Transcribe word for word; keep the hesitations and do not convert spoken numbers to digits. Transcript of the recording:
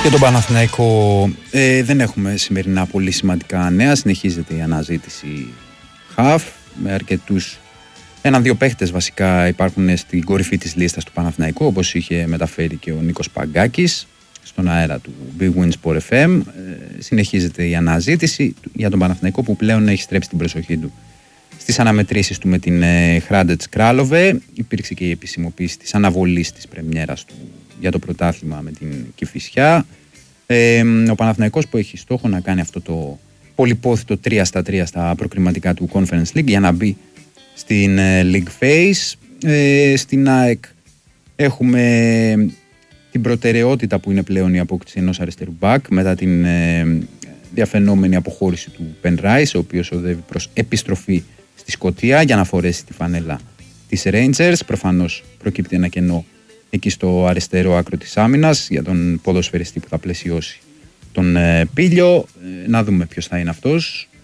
Για τον Παναθηναϊκό ε, δεν έχουμε σημερινά πολύ σημαντικά νέα. Συνεχίζεται η αναζήτηση χαφ με αρκετούς. Έναν-δύο παίχτες βασικά υπάρχουν στην κορυφή της λίστας του Παναθηναϊκού, όπως είχε μεταφέρει και ο Νίκος Παγκάκης στον αέρα του Big Win Sport εφ εμ. Ε, συνεχίζεται η αναζήτηση για τον Παναθηναϊκό, που πλέον έχει στρέψει την προσοχή του στις αναμετρήσεις του με την ε, Hrádec Králové. Υπήρξε και η επισημοποίηση της αναβολής της πρεμιέρας του για το πρωτάθλημα με την Κηφισιά. Ε, ο Παναθηναϊκός που έχει στόχο να κάνει αυτό το πολυπόθητο τρία στα τρία στα προκριματικά του Conference League για να μπει στην ε, League Phase. Ε, στην ΑΕΚ έχουμε την προτεραιότητα που είναι πλέον η απόκτηση ενός αριστερού μπακ μετά την ε, διαφαινόμενη αποχώρηση του Πεν Ράις, ο οποίος οδεύει προς επιστροφή στη Σκωτία για να φορέσει τη φανέλα της Rangers. Προφανώς προκύπτει ένα κενό εκεί στο αριστερό άκρο της άμυνας για τον ποδοσφαιριστή που θα πλαισιώσει τον ε, Πίλιο. Ε, να δούμε ποιος θα είναι αυτός.